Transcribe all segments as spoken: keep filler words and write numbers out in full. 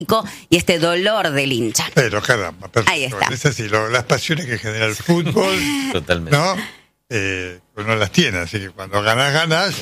y este dolor del hincha. Pero caramba, perfecto. Ahí está. Es así, lo, las pasiones que genera el fútbol, Totalmente. ¿no? Eh, uno las tiene, así que cuando ganas, ganas.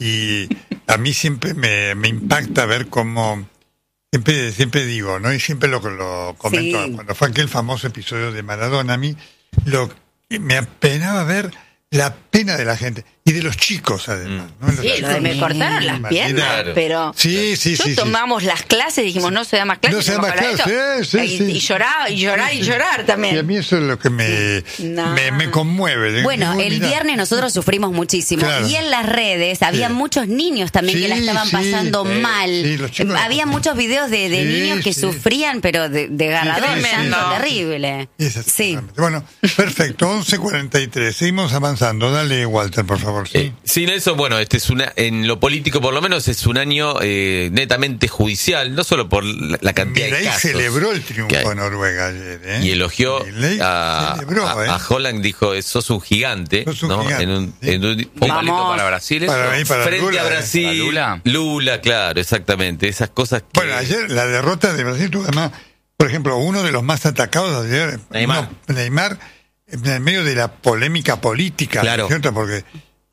Y a mí siempre me, me impacta ver cómo, siempre siempre digo, ¿no? Y siempre lo, lo comento, Sí. cuando fue aquel famoso episodio de Maradona, a mí lo me apenaba ver la pena de la gente y de los chicos además, ¿no? Los Sí, lo de me chicos, cortaron las manera- piernas, Claro. pero Sí, sí, yo sí, sí. tomamos las clases y dijimos, no se da más clases. No se da tenemos más que hablar de clases, esto. sí, sí, y, sí. y llorar, y llorar, y llorar también. Y a mí eso es lo que me, No. me, me conmueve. Bueno, Digo, el mirá. viernes nosotros sufrimos muchísimo. Claro. Y en las redes había Sí. muchos niños también que Sí, la estaban sí, pasando sí, mal. sí, los chicos la había pasan. muchos videos de, de Sí, niños que sí. sufrían, pero de, de garrador, Tremendo. llanto terrible. Es Sí. exactamente. Bueno, perfecto, once cuarenta y tres. Seguimos avanzando. Dale, Walter, por favor. Sí. Eh, sí, Nelson, bueno, este es una, en lo político por lo menos es un año eh, netamente judicial, no solo por la, la cantidad Milei de casos. celebró el que triunfo hay. en Noruega ayer, ¿eh? Y elogió Milei a, celebró, a, ¿eh? a Holland, dijo, sos un gigante, Sos un ¿no? gigante, En un, sí. en un, Un palito Vamos. para Brasil. eso. Para mí, para frente Lula, a ¿eh? Brasil, ¿Para Lula? Lula, claro, exactamente, esas cosas que... Bueno, ayer la derrota de Brasil tuvo además, por ejemplo, uno de los más atacados ayer, Neymar. no, Neymar, en el medio de la polémica política, Claro. ¿cierto? Porque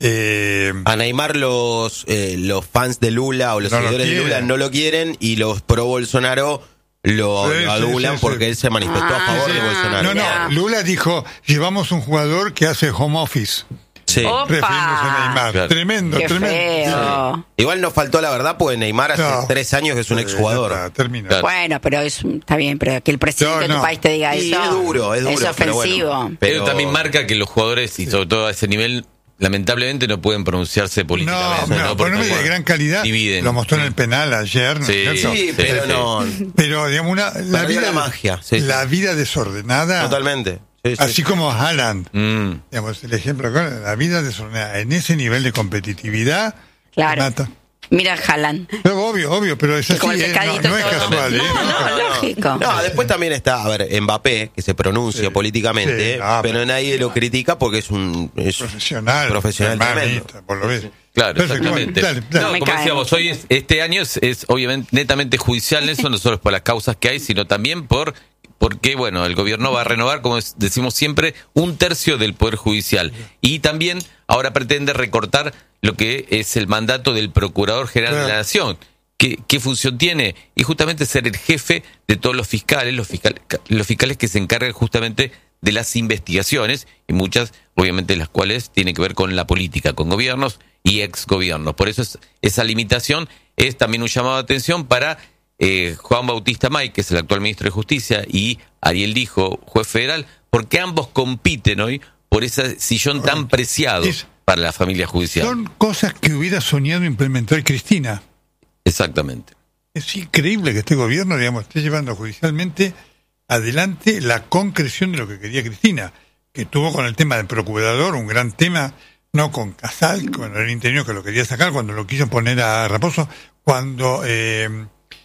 eh, A Neymar los eh, los fans de Lula o los No lo seguidores de Lula quieren. no lo quieren y los pro Bolsonaro lo, Sí, lo sí, adulan sí, sí. porque él se manifestó a Ah, favor sí. de Bolsonaro. no, no, Ya. Lula dijo, llevamos un jugador que hace home office, Sí. Opa. refiriéndose a Neymar. Claro. Tremendo, Qué tremendo. feo. Igual nos faltó la verdad porque Neymar hace No. tres años que es un Eh, exjugador. ya está, terminó. Claro. Bueno, pero es, está bien, pero que el presidente No, de tu no. país te diga Y eso. es duro, es duro, Es pero ofensivo. bueno. Pero Pero- también marca que los jugadores, y sobre todo a ese nivel, lamentablemente no pueden pronunciarse No, políticamente. no, por Porque, nombre de bueno, gran calidad. dividen. Lo mostró en el penal ayer, ¿no Sí, es cierto? Sí, Sí, pero sí. no. Pero, digamos, una, la Perdió vida, la magia. Sí, la sí. vida desordenada, Totalmente. Sí, sí. así como Haaland, Mm. digamos, el ejemplo, claro, la vida desordenada, en ese nivel de competitividad, Claro. mata. Mira, Jalan. Pero obvio, obvio, pero es así, Como el ¿eh? no, pescadito no es todo. casual, ¿eh? No, no, lógico. No, después también está, a ver, Mbappé, que se pronuncia Sí, políticamente, sí, no, pero pero- nadie lo critica porque es un es Profesional, profesional hermanista, tremendo. por lo ves. Claro, Perfecto, exactamente. bueno, dale, dale. No, Me como cae decíamos, mucho. hoy es, este año es, es obviamente netamente judicial, Nelson, no solo por las causas que hay, sino también por porque bueno, el gobierno va a renovar, como es- decimos siempre, un tercio del Poder Judicial. Y también ahora pretende recortar lo que es el mandato del Procurador General de la Claro. Nación. ¿Qué, ¿Qué función tiene? Y justamente ser el jefe de todos los fiscales, los fiscales, los fiscales que se encargan justamente de las investigaciones, y muchas, obviamente, las cuales tienen que ver con la política, con gobiernos y exgobiernos. Por eso es, esa limitación es también un llamado de atención para eh, Juan Bautista May, que es el actual ministro de Justicia, y Ariel Lijo, juez federal, porque ambos compiten hoy por ese sillón tan preciado Es- para la familia judicial. Son cosas que hubiera soñado implementar Cristina. Exactamente. Es increíble que este gobierno, digamos, esté llevando judicialmente adelante la concreción de lo que quería Cristina, que tuvo con el tema del procurador un gran tema, no con Casal, con el interior que lo quería sacar, cuando lo quiso poner a Raposo, cuando eh,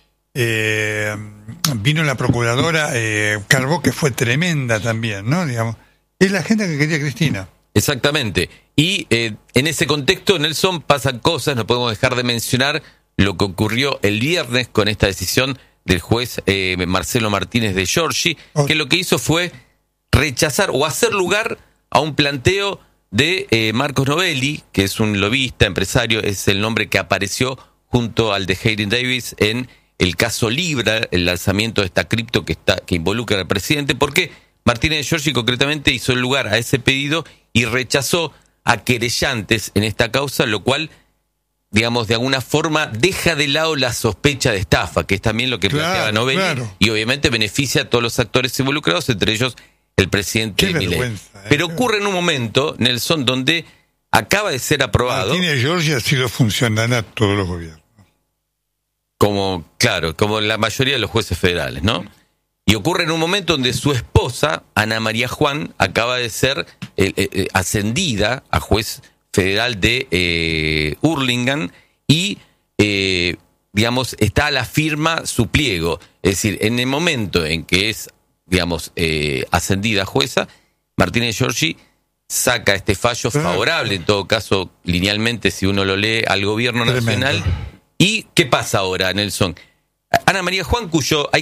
eh, vino la procuradora eh, Carbó, que fue tremenda también, ¿no? Digamos, es la agenda que quería Cristina. Exactamente. Y eh, en ese contexto, Nelson, pasan cosas, no podemos dejar de mencionar lo que ocurrió el viernes con esta decisión del juez eh, Marcelo Martínez de Giorgi, Oh. que lo que hizo fue rechazar o hacer lugar a un planteo de eh, Marcos Novelli, que es un lobista, empresario, es el nombre que apareció junto al de Hayden Davis en el caso Libra, el lanzamiento de esta cripto que está que involucra al presidente, porque Martínez de Giorgi concretamente hizo el lugar a ese pedido y rechazó a querellantes en esta causa, lo cual, digamos, de alguna forma deja de lado la sospecha de estafa, que es también lo que Claro, planteaba Novelli, claro. y obviamente beneficia a todos los actores involucrados, entre ellos el presidente Qué Milei. vergüenza, ¿eh? Pero ocurre en un momento, Nelson, donde acaba de ser aprobado, Martínez Giorgi ha sido funcional a todos los gobiernos. como, claro, como la mayoría de los jueces federales, ¿no? Y ocurre en un momento donde su esposa, Ana María Juan, acaba de ser eh, eh, ascendida a juez federal de eh, Hurlingham y, eh, digamos, está a la firma su pliego. Es decir, en el momento en que es, digamos, eh, ascendida a jueza, Martínez Giorgi saca este fallo Claro. favorable, en todo caso, linealmente, si uno lo lee, al gobierno Tremendo. nacional. ¿Y qué pasa ahora, Nelson? Ana María Juan, cuyo... hay